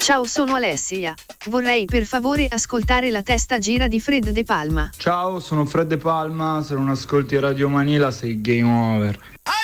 Ciao, sono Alessia. Vorrei per favore ascoltare La testa gira di Fred De Palma. Ciao, sono Fred De Palma, se non ascolti Radio Manila sei game over.